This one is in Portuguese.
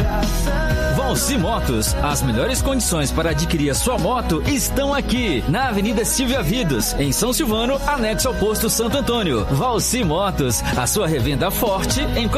Valci Motos, as melhores condições para adquirir a sua moto estão aqui, na Avenida Silvia Vidos, em São Silvano, anexo ao posto Santo Antônio. Valci Motos, a sua revenda forte em